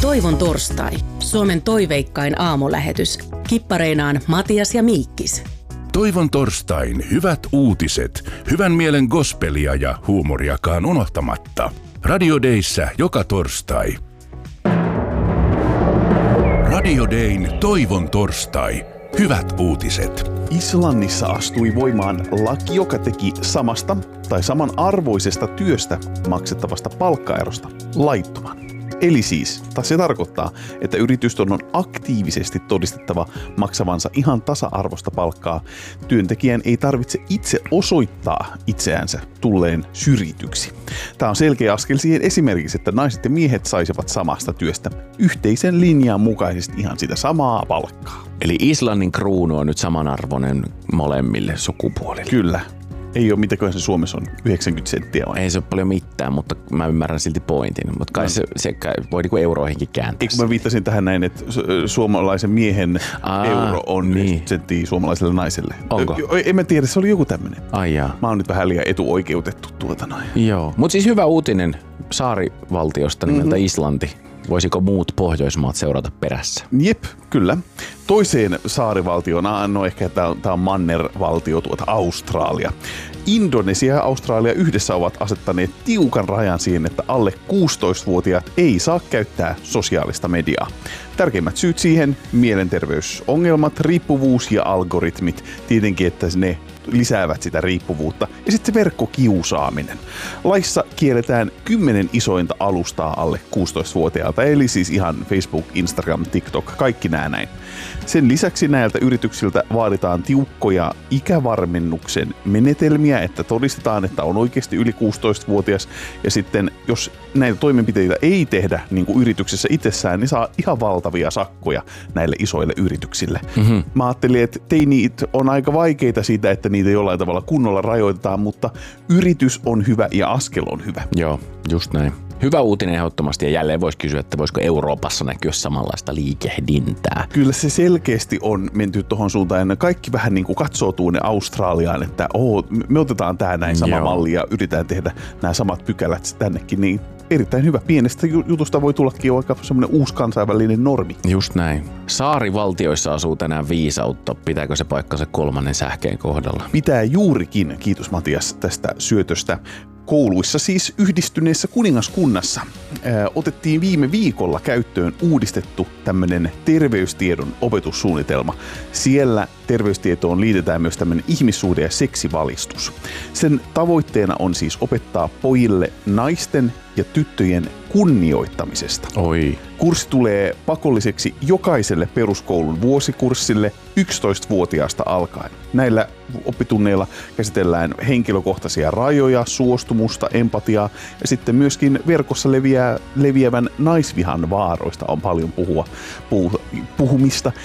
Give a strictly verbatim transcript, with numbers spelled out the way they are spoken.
Toivon torstai. Suomen toiveikkain aamulähetys. Kippareinaan Matias ja Miikkis. Toivon torstain hyvät uutiset, hyvän mielen gospelia ja huumoriakaan unohtamatta. Radio Dayssä joka torstai. Radio Dayn Toivon torstai. Hyvät uutiset. Islannissa astui voimaan laki, joka teki samasta tai samanarvoisesta työstä maksettavasta palkkaerosta laittoman. Eli siis, tai se tarkoittaa, että yritysten on aktiivisesti todistettava maksavansa ihan tasa-arvoista palkkaa. Työntekijän ei tarvitse itse osoittaa itseänsä tulleen syrjityksi. Tämä on selkeä askel siihen esimerkiksi, että naiset ja miehet saisivat samasta työstä yhteisen linjan mukaisesti ihan sitä samaa palkkaa. Eli Islannin kruunu on nyt samanarvoinen molemmille sukupuolille. Kyllä. Ei ole mitäköhän se Suomessa on, yhdeksänkymmentä senttiä vai? Ei se ole paljon mitään, mutta mä ymmärrän silti pointin. Mutta kai no. se, se voi niinku euroihinkin kääntää. Eikö mä viittasin tähän näin, että suomalaisen miehen Aa, euro on niin. senttiä suomalaiselle naiselle? Onko? En mä tiedä, se oli joku tämmöinen. Ai jaa. Mä oon nyt vähän liian etuoikeutettu tuota noin. Joo, mutta siis hyvä uutinen saarivaltiosta nimeltä mm-hmm. Islanti. Voisiko muut Pohjoismaat seurata perässä? Jep, kyllä. Toiseen saarivaltioon, no ehkä tämä on, on mannervaltio, tuota Australia. Indonesia ja Australia yhdessä ovat asettaneet tiukan rajan siihen, että alle kuusitoistavuotiaat ei saa käyttää sosiaalista mediaa. Tärkeimmät syyt siihen: mielenterveysongelmat, riippuvuus ja algoritmit. Tietenkin, että ne lisäävät sitä riippuvuutta. Ja sitten se verkkokiusaaminen. Laissa kielletään kymmenen isointa alustaa alle kuusitoistavuotiaalta, eli siis ihan Facebook, Instagram, TikTok, kaikki nämä näin. Sen lisäksi näiltä yrityksiltä vaaditaan tiukkoja ikävarmennuksen menetelmiä, että todistetaan, että on oikeasti yli kuusitoistavuotias. Ja sitten jos näitä toimenpiteitä ei tehdä niin kuin yrityksessä itsessään, niin saa ihan valtavia sakkoja näille isoille yrityksille. Mm-hmm. Mä ajattelin, että teinit on aika vaikeita siitä, että niitä jollain tavalla kunnolla rajoitetaan, mutta yritys on hyvä ja askel on hyvä. Joo, just näin. Hyvä uutinen ehdottomasti, ja jälleen voisi kysyä, että voisiko Euroopassa näkyä samanlaista liikehdintää. Kyllä se selkeästi on menty tuohon suuntaan, ja kaikki vähän niin kuin katsoo tuonne Australiaan, että oh, me otetaan tää näin sama Joo. malli ja yritetään tehdä nämä samat pykälät tännekin, niin erittäin hyvä. Pienestä jutusta voi tullakin vaikka semmoinen uusi kansainvälinen normi. Just näin. Saarivaltioissa asuu tänään viisautta. Pitääkö se paikkansa kolmannen sähkeen kohdalla? Pitää juurikin. Kiitos Matias tästä syötöstä. Kouluissa, siis Yhdistyneessä kuningaskunnassa, ää, otettiin viime viikolla käyttöön uudistettu tämmöinen terveystiedon opetussuunnitelma. Siellä terveystietoon liitetään myös tämmöinen ihmissuhde- ja seksivalistus. Sen tavoitteena on siis opettaa pojille naisten ja tyttöjen kunnioittamisesta. Oi. Kurssi tulee pakolliseksi jokaiselle peruskoulun vuosikurssille yksitoistavuotiaasta alkaen. Näillä oppitunneilla käsitellään henkilökohtaisia rajoja, suostumusta, empatiaa ja sitten myöskin verkossa leviää, leviävän naisvihan vaaroista on paljon puhua, puh, puhumista.